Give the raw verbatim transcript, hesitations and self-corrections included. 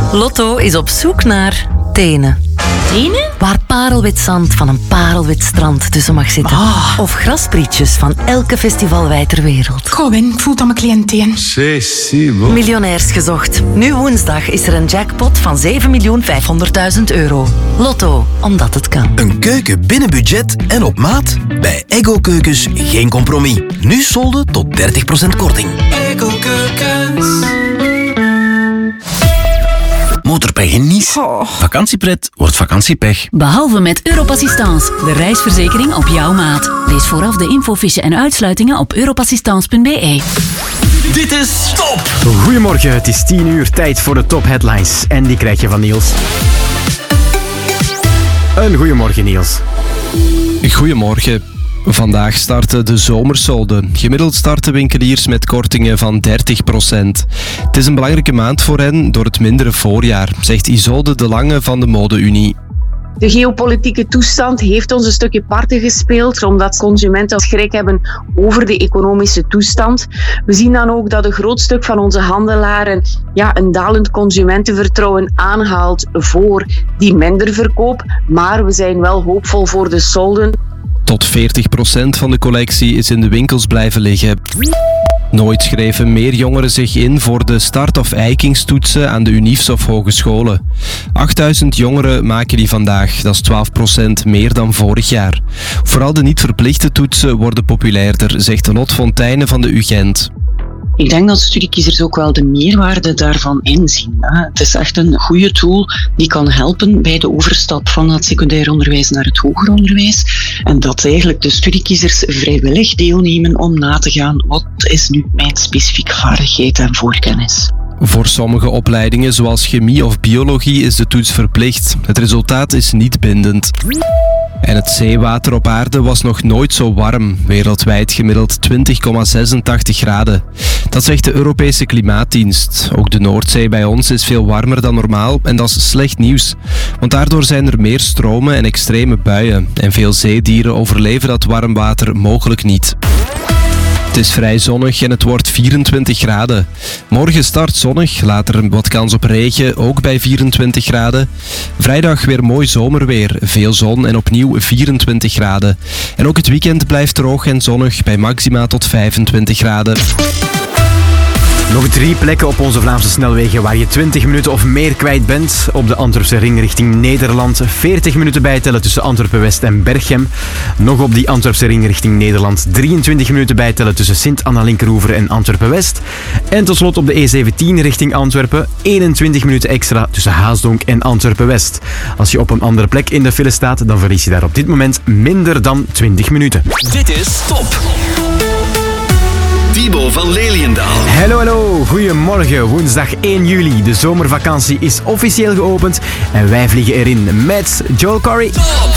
Lotto is op zoek naar tenen. Tenen? Waar parelwit zand van een parelwit strand tussen mag zitten. Oh. Of grasprietjes van elke festivalwei ter wereld. Goh, Win, ik voel dat mijn cliënt teen. Miljonairs gezocht. Nu woensdag is er een jackpot van zeven miljoen vijfhonderdduizend euro. Lotto, omdat het kan. Een keuken binnen budget en op maat? Bij Eggo Keukens geen compromis. Nu solden tot dertig procent korting. Eggo Keukens. Motorpech in Nice. Oh. Vakantiepret wordt vakantiepech. Behalve met Europassistance, de reisverzekering op jouw maat. Lees vooraf de infofiche en uitsluitingen op europassistance punt b e. Dit is Top! Goedemorgen, het is tien uur, tijd voor de top headlines. En die krijg je van Niels. Een goedemorgen, Niels. Goedemorgen. Vandaag starten de zomersolden. Gemiddeld starten winkeliers met kortingen van dertig procent. Het is een belangrijke maand voor hen door het mindere voorjaar, zegt Isolde de Lange van de Mode-Unie. De geopolitieke toestand heeft ons een stukje parten gespeeld, omdat consumenten schrik hebben over de economische toestand. We zien dan ook dat een groot stuk van onze handelaren ja, een dalend consumentenvertrouwen aanhaalt voor die minder verkoop. Maar we zijn wel hoopvol voor de solden. Tot veertig procent van de collectie is in de winkels blijven liggen. Nooit schreven meer jongeren zich in voor de start- of eikingstoetsen aan de uniefs of hogescholen. achtduizend jongeren maken die vandaag, dat is twaalf procent meer dan vorig jaar. Vooral de niet verplichte toetsen worden populairder, zegt Lot Fontijne van de U Gent. Ik denk dat studiekiezers ook wel de meerwaarde daarvan inzien. Het is echt een goede tool die kan helpen bij de overstap van het secundair onderwijs naar het hoger onderwijs. En dat eigenlijk de studiekiezers vrijwillig deelnemen om na te gaan wat is nu mijn specifieke vaardigheid en voorkennis. Voor sommige opleidingen, zoals chemie of biologie, is de toets verplicht. Het resultaat is niet bindend. En het zeewater op aarde was nog nooit zo warm. Wereldwijd gemiddeld twintig komma zesentachtig graden. Dat zegt de Europese Klimaatdienst. Ook de Noordzee bij ons is veel warmer dan normaal en dat is slecht nieuws. Want daardoor zijn er meer stromen en extreme buien. En veel zeedieren overleven dat warm water mogelijk niet. Het is vrij zonnig en het wordt vierentwintig graden. Morgen start zonnig, later wat kans op regen, ook bij vierentwintig graden. Vrijdag weer mooi zomerweer, veel zon en opnieuw vierentwintig graden. En ook het weekend blijft droog en zonnig bij maxima tot vijfentwintig graden. Nog drie plekken op onze Vlaamse snelwegen waar je twintig minuten of meer kwijt bent. Op de Antwerpse ring richting Nederland. veertig minuten bijtellen tussen Antwerpen-West en Berchem. Nog op die Antwerpse ring richting Nederland. drieëntwintig minuten bijtellen tussen Sint-Anna-Linkeroever en Antwerpen-West. En tot slot op de E zeventien richting Antwerpen. eenentwintig minuten extra tussen Haasdonk en Antwerpen-West. Als je op een andere plek in de file staat, dan verlies je daar op dit moment minder dan twintig minuten. Dit is Top! Thibaut van Leliendaal. Hallo, hallo. Goedemorgen. Woensdag één juli. De zomervakantie is officieel geopend en wij vliegen erin met Joel Corey. Top!